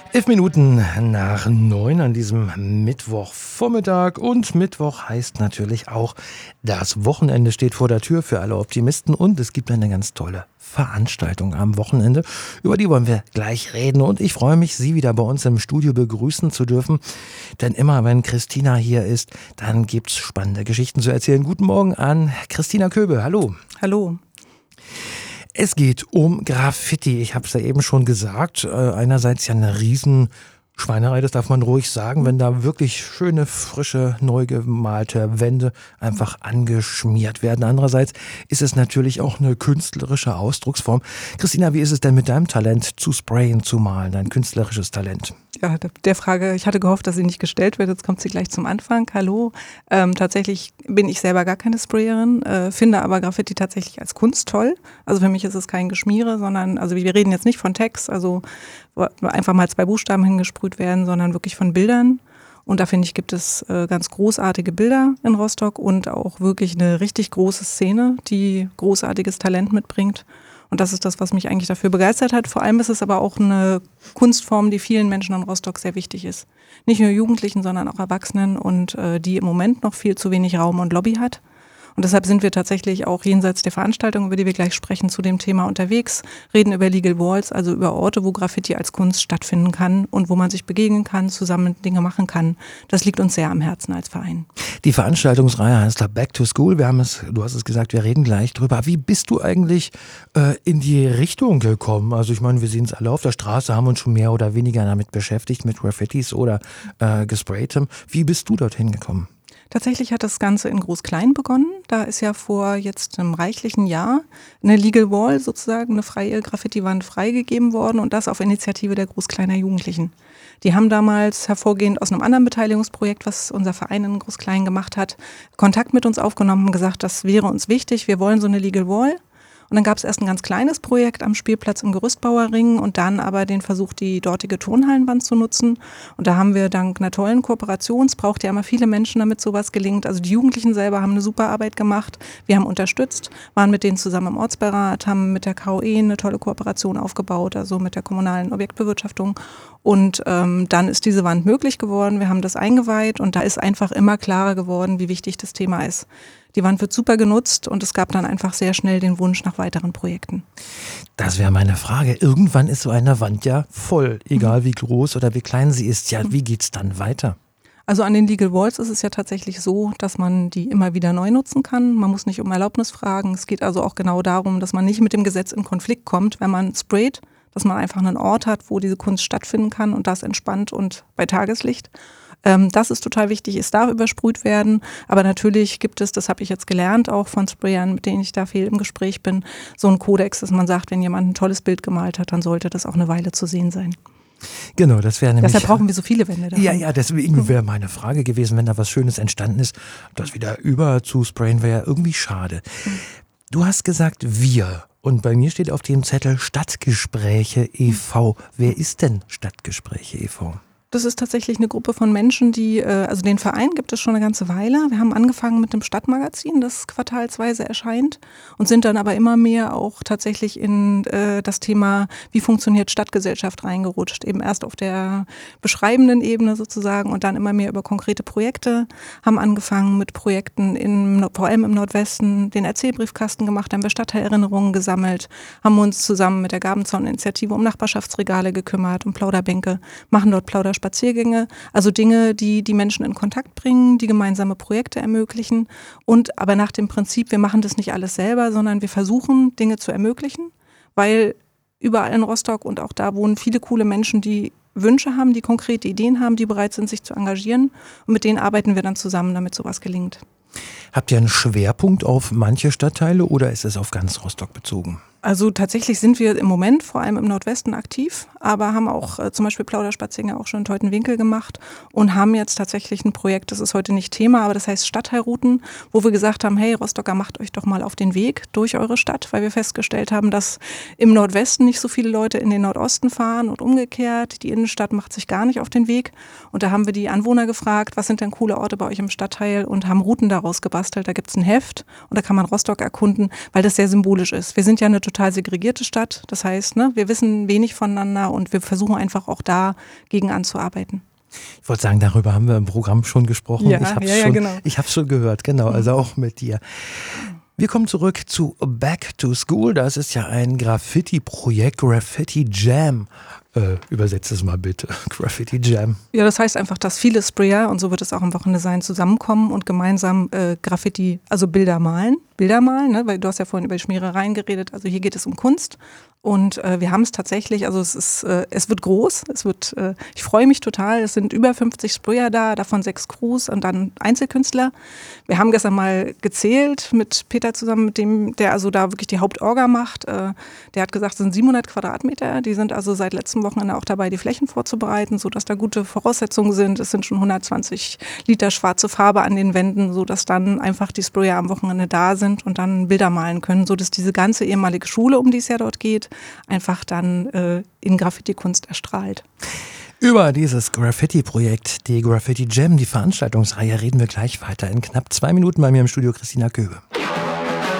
11 Minuten nach 9 an diesem Mittwochvormittag. Und Mittwoch heißt natürlich auch, das Wochenende steht vor der Tür für alle Optimisten. Und es gibt eine ganz tolle Veranstaltung am Wochenende. Über die wollen wir gleich reden. Und ich freue mich, Sie wieder bei uns im Studio begrüßen zu dürfen. Denn immer wenn Christina hier ist, dann gibt's spannende Geschichten zu erzählen. Guten Morgen an Christina Köbe. Hallo. Hallo. Es geht um Graffiti. Ich habe es ja eben schon gesagt. Einerseits ja eine Riesenschweinerei, das darf man ruhig sagen, wenn da wirklich schöne, frische, neu gemalte Wände einfach angeschmiert werden. Andererseits ist es natürlich auch eine künstlerische Ausdrucksform. Christina, wie ist es denn mit deinem Talent zu sprayen, zu malen, dein künstlerisches Talent? Ja, der Frage, ich hatte gehofft, dass sie nicht gestellt wird, jetzt kommt sie gleich zum Anfang. Hallo. Tatsächlich bin ich selber gar keine Sprayerin, finde aber Graffiti tatsächlich als Kunst toll. Also für mich ist es kein Geschmiere, sondern, also wir reden jetzt nicht von Text, also wo einfach mal 2 Buchstaben hingesprüht werden, sondern wirklich von Bildern. Und da finde ich, gibt es ganz großartige Bilder in Rostock und auch wirklich eine richtig große Szene, die großartiges Talent mitbringt. Und das ist das, was mich eigentlich dafür begeistert hat. Vor allem ist es aber auch eine Kunstform, die vielen Menschen in Rostock sehr wichtig ist. Nicht nur Jugendlichen, sondern auch Erwachsenen und die im Moment noch viel zu wenig Raum und Lobby hat. Und deshalb sind wir tatsächlich auch jenseits der Veranstaltung, über die wir gleich sprechen, zu dem Thema unterwegs, reden über Legal Walls, also über Orte, wo Graffiti als Kunst stattfinden kann und wo man sich begegnen kann, zusammen Dinge machen kann. Das liegt uns sehr am Herzen als Verein. Die Veranstaltungsreihe heißt da Back to School. Du hast es gesagt, wir reden gleich drüber. Wie bist du eigentlich in die Richtung gekommen? Also ich meine, wir sehen es alle auf der Straße, haben uns schon mehr oder weniger damit beschäftigt, mit Graffitis oder gespraytem. Wie bist du dorthin gekommen? Tatsächlich hat das Ganze in Groß-Klein begonnen. Da ist ja vor jetzt einem reichlichen Jahr eine Legal Wall, sozusagen eine freie Graffiti-Wand freigegeben worden und das auf Initiative der Groß-Kleiner Jugendlichen. Die haben damals hervorgehend aus einem anderen Beteiligungsprojekt, was unser Verein in Groß-Klein gemacht hat, Kontakt mit uns aufgenommen und gesagt, das wäre uns wichtig, wir wollen so eine Legal Wall. Und dann gab es erst ein ganz kleines Projekt am Spielplatz im Gerüstbauerring und dann aber den Versuch, die dortige Turnhallenwand zu nutzen. Und da haben wir dank einer tollen Kooperation, es braucht ja immer viele Menschen, damit sowas gelingt. Also die Jugendlichen selber haben eine super Arbeit gemacht. Wir haben unterstützt, waren mit denen zusammen im Ortsbeirat, haben mit der KOE eine tolle Kooperation aufgebaut, also mit der kommunalen Objektbewirtschaftung. Und dann ist diese Wand möglich geworden. Wir haben das eingeweiht und da ist einfach immer klarer geworden, wie wichtig das Thema ist. Die Wand wird super genutzt und es gab dann einfach sehr schnell den Wunsch nach weiteren Projekten. Das wäre meine Frage. Irgendwann ist so eine Wand ja voll, egal wie groß oder wie klein sie ist. Ja, wie geht's dann weiter? Also an den Legal Walls ist es ja tatsächlich so, dass man die immer wieder neu nutzen kann. Man muss nicht um Erlaubnis fragen. Es geht also auch genau darum, dass man nicht mit dem Gesetz in Konflikt kommt, wenn man sprayt, dass man einfach einen Ort hat, wo diese Kunst stattfinden kann und das entspannt und bei Tageslicht. Das ist total wichtig, es darf übersprüht werden, aber natürlich gibt es, das habe ich jetzt gelernt, auch von Sprayern, mit denen ich da viel im Gespräch bin, so ein Kodex, dass man sagt, wenn jemand ein tolles Bild gemalt hat, dann sollte das auch eine Weile zu sehen sein. Genau, das wäre nämlich... Deshalb brauchen wir so viele Wände davon. Ja, deswegen wäre meine Frage gewesen, wenn da was Schönes entstanden ist, das wieder über zu sprayen wäre ja irgendwie schade. Du hast gesagt, wir. Und bei mir steht auf dem Zettel Stadtgespräche e.V. Wer ist denn Stadtgespräche e.V.? Das ist tatsächlich eine Gruppe von Menschen, die, also den Verein gibt es schon eine ganze Weile. Wir haben angefangen mit dem Stadtmagazin, das quartalsweise erscheint und sind dann aber immer mehr auch tatsächlich in das Thema, wie funktioniert Stadtgesellschaft reingerutscht. Eben erst auf der beschreibenden Ebene sozusagen und dann immer mehr über konkrete Projekte. Haben angefangen mit Projekten vor allem im Nordwesten, den Erzählbriefkasten gemacht, haben wir Stadtteilerinnerungen gesammelt, haben uns zusammen mit der Gabenzaun-Initiative um Nachbarschaftsregale gekümmert, um Plauderbänke, machen dort Plauderspaziergänge, also Dinge, die die Menschen in Kontakt bringen, die gemeinsame Projekte ermöglichen und aber nach dem Prinzip, wir machen das nicht alles selber, sondern wir versuchen, Dinge zu ermöglichen, weil überall in Rostock und auch da wohnen viele coole Menschen, die Wünsche haben, die konkrete Ideen haben, die bereit sind, sich zu engagieren und mit denen arbeiten wir dann zusammen, damit sowas gelingt. Habt ihr einen Schwerpunkt auf manche Stadtteile oder ist es auf ganz Rostock bezogen? Also tatsächlich sind wir im Moment vor allem im Nordwesten aktiv, aber haben auch zum Beispiel Plauderspaziergänge auch schon in Teutenwinkel gemacht und haben jetzt tatsächlich ein Projekt, das ist heute nicht Thema, aber das heißt Stadtteilrouten, wo wir gesagt haben, hey Rostocker, macht euch doch mal auf den Weg durch eure Stadt, weil wir festgestellt haben, dass im Nordwesten nicht so viele Leute in den Nordosten fahren und umgekehrt, die Innenstadt macht sich gar nicht auf den Weg und da haben wir die Anwohner gefragt, was sind denn coole Orte bei euch im Stadtteil und haben Routen daraus gebastelt, da gibt es ein Heft und da kann man Rostock erkunden, weil das sehr symbolisch ist. Wir sind ja eine total segregierte Stadt. Das heißt, ne, wir wissen wenig voneinander und wir versuchen einfach auch da gegen anzuarbeiten. Ich wollte sagen, darüber haben wir im Programm schon gesprochen. Ja, genau. Ich habe es schon gehört, genau, also auch mit dir. Wir kommen zurück zu Back to School. Das ist ja ein Graffiti-Projekt, Graffiti Jam. Übersetze es mal bitte, Graffiti Jam. Ja, das heißt einfach, dass viele Sprayer, und so wird es auch im Wochenende sein, zusammenkommen und gemeinsam Graffiti, also Bilder malen, ne? Weil du hast ja vorhin über die Schmierereien geredet, also hier geht es um Kunst. Und wir haben es tatsächlich, also es wird groß, ich freue mich total, es sind über 50 Sprayer da, davon 6 Crews und dann Einzelkünstler. Wir haben gestern mal gezählt mit Peter zusammen, mit dem, der also da wirklich die Hauptorga macht. Der hat gesagt, es sind 700 Quadratmeter, die sind also seit letztem Wochenende auch dabei, die Flächen vorzubereiten, sodass da gute Voraussetzungen sind. Es sind schon 120 Liter schwarze Farbe an den Wänden, sodass dann einfach die Sprayer am Wochenende da sind und dann Bilder malen können, sodass diese ganze ehemalige Schule, um die es ja dort geht, einfach dann in Graffiti-Kunst erstrahlt. Über dieses Graffiti-Projekt, die Graffiti Jam, die Veranstaltungsreihe, reden wir gleich weiter in knapp 2 Minuten bei mir im Studio Christina Köbe.